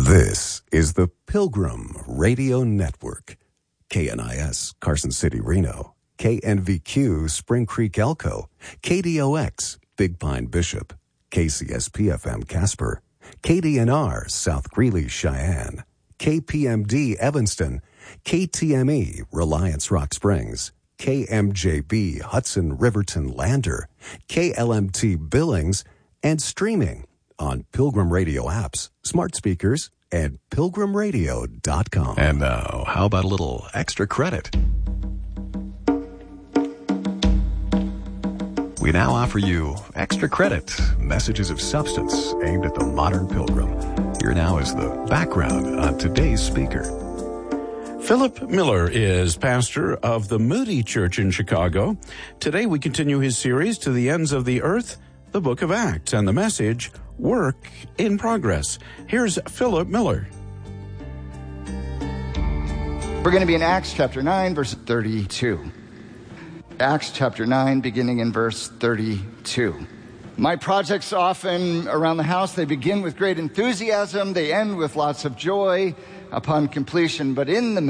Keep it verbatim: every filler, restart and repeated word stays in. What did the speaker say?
This is the Pilgrim Radio Network. K N I S, Carson City, Reno. K N V Q, Spring Creek, Elko. K D O X, Big Pine, Bishop. K C S P F M, Casper. K D N R, South Greeley, Cheyenne. K P M D, Evanston. K T M E, Reliance, Rock Springs. K M J B, Hudson, Riverton, Lander. K L M T, Billings. And streaming on Pilgrim Radio apps, smart speakers, and pilgrim radio dot com. And now, how about a little extra credit? We now offer you Extra Credit, messages of substance aimed at the modern pilgrim. Here now is the background on today's speaker. Philip Miller is pastor of the Moody Church in Chicago. Today we continue his series, To the Ends of the Earth, the Book of Acts, and the message, Work in Progress. Here's Philip Miller. We're going to be in Acts chapter nine, verse thirty-two. Acts chapter nine, beginning in verse thirty-two. My projects often around the house, they begin with great enthusiasm. They end with lots of joy upon completion. But in the